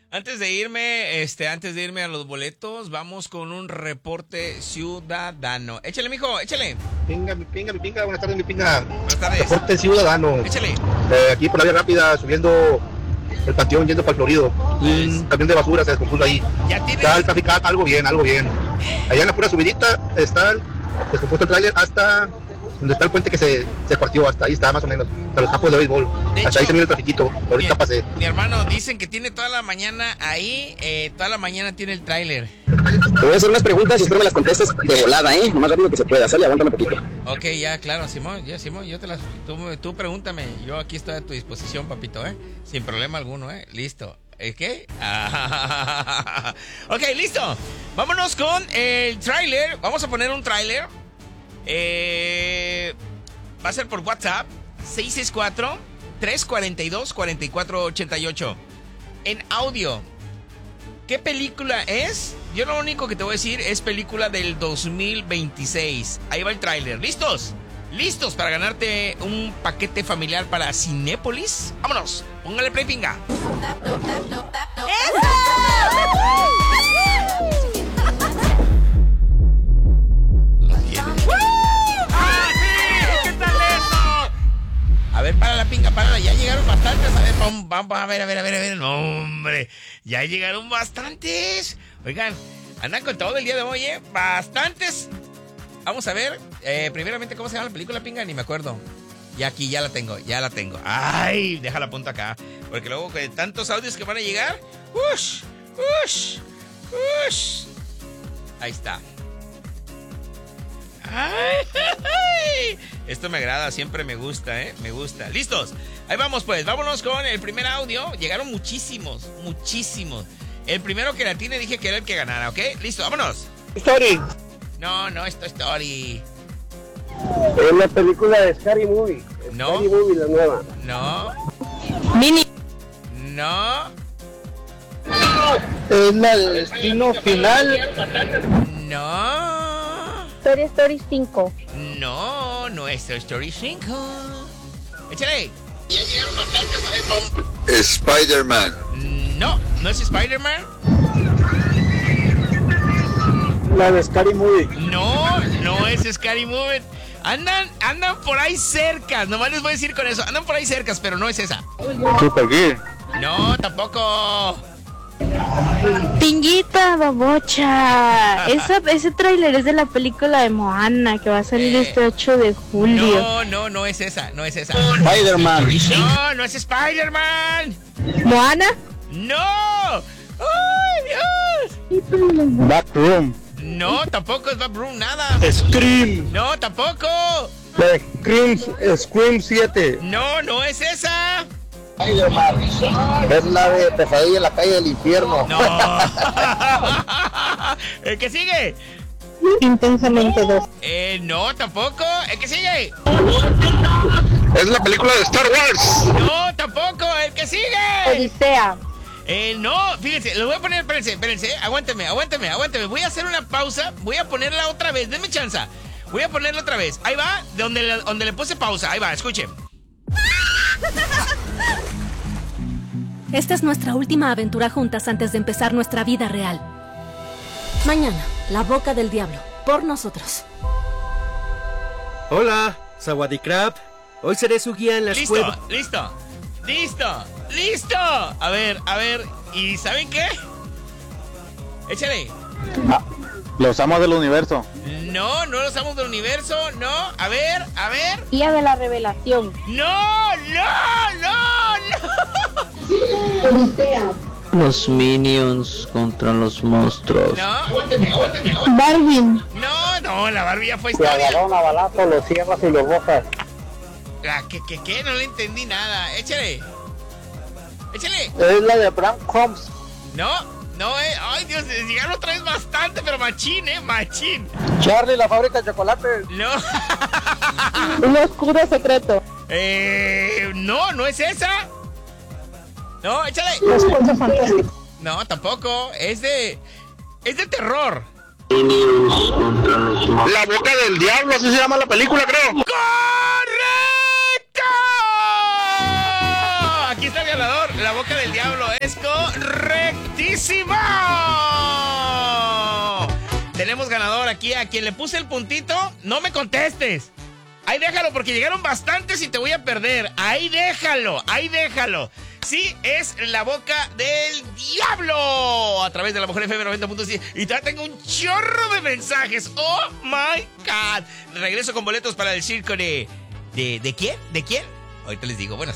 Antes de irme a los boletos, vamos con un reporte ciudadano. Échale, mijo, échale. Pinga, mi pinga, buenas tardes, mi pinga. Buenas tardes. Reporte ciudadano. Échale. Aquí por la vía rápida, subiendo el panteón, yendo para el Florido. Un camión de basura se descompuso ahí. Ya tienes. Está el traficado, algo bien. Allá en la pura subidita está descompuesto el tráiler hasta donde está el puente que se partió, hasta ahí está más o menos, hasta los campos de béisbol. Hasta ahí se mira el trafiquito, ahorita pasé. Mi hermano, dicen que tiene toda la mañana ahí, toda la mañana tiene el tráiler. Te voy a hacer unas preguntas y espero me las contestes de volada, lo más rápido que se pueda. Sale, aguántame un poquito. Ok, ya, claro, Simón, yo te las... Tú pregúntame, yo aquí estoy a tu disposición, papito, sin problema alguno, listo. ¿Qué? Ok, listo. Vámonos con el tráiler. Vamos a poner un tráiler. Va a ser por WhatsApp 664-342-4488. En audio. ¿Qué película es? Yo lo único que te voy a decir es película del 2026. Ahí va el tráiler. ¿Listos? ¿Listos para ganarte un paquete familiar para Cinépolis? ¡Vámonos! Póngale play, pinga. A ver, para la pinga, para. Ya llegaron bastantes. A ver, vamos a ver. No, hombre, ya llegaron bastantes. Oigan, andan con todo el día de hoy, bastantes. Vamos a ver, primeramente, ¿cómo se llama la película, pinga? Ni me acuerdo. Y aquí ya la tengo. Ay, déjala punto acá. Porque luego con tantos audios que van a llegar. ¡Ush! Ahí está. Ay. Esto me agrada, siempre me gusta, me gusta. ¿Listos? Ahí vamos pues, vámonos con el primer audio. Llegaron muchísimos. El primero que la tiene dije que era el que ganara, ¿ok? Listo, vámonos. Story. No es Toy Story. Es la película de Scary Movie. No. Scary Movie, la nueva. No. Mini. No. Es la de Destino Final. No. Toy Story 5. No es Toy Story 5. Échale. Spider-Man. No es Spider-Man. La de Scary Movie. No es Scary Movie. Andan por ahí cerca. Nomás les voy a decir con eso. Andan por ahí cerca, pero no es esa. Super Gear. No, tampoco. Pinguita babocha. Ese tráiler es de la película de Moana que va a salir este 8 de julio. No es esa. Spider-Man. No es Spider-Man. ¿Moana? No. ¡Ay, Dios! Backroom. No, tampoco es Backroom, nada. Scream. No, tampoco. Scream 7. No es esa. Es la de Pesadilla en la calle del infierno. No. El que sigue. Intensamente 2. No, tampoco. El que sigue. Es la película de Star Wars. No, tampoco. El que sigue. Odisea. No, fíjense, lo voy a poner, espérense, aguánteme. Voy a hacer una pausa, voy a ponerla otra vez, denme chance. Voy a ponerla otra vez. Ahí va, donde le puse pausa. Ahí va, escuchen. Esta es nuestra última aventura juntas antes de empezar nuestra vida real. Mañana, La Boca del Diablo, por nosotros. Hola, Sawadee-Krab. Hoy seré su guía en la escuela. Listo. A ver. ¿Y saben qué? Échale. Los amos del universo. No los amos del universo. No. A ver. Día de la revelación. No. Odisea. Los Minions contra los monstruos. No. Barbie. No, la Barbie ya fue Se historia. agarraron a balazos, los cierras y los bojas. ¿Qué? No le entendí nada. Échale. Es la de Frank Holmes. No, ay Dios, llegaron otra vez bastante, pero machín. Charlie, la fábrica de chocolate. No. Un oscuro secreto. No es esa. No, échale. Los cuentos fantásticos. No, tampoco. Es de terror. La boca del diablo, así se llama la película, creo. ¡Correcto! Aquí está el ganador. La boca boca del diablo es correctísimo. Tenemos ganador aquí. A quien le puse el puntito, no me contestes. Ahí déjalo, porque llegaron bastantes y te voy a perder. Ahí déjalo. Sí, es la boca del diablo. A través de la Mujer FM 90.7. Y todavía tengo un chorro de mensajes. Oh my God. Regreso con boletos para el circo de... ¿De quién? ¿De quién? Ahorita les digo. Buenas